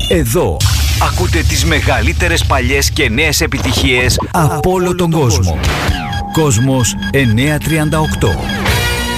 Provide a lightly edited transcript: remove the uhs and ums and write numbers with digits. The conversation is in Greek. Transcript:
Εδώ ακούτε τις μεγαλύτερες παλιές και νέες επιτυχίες από όλο τον κόσμο. Κόσμος 938.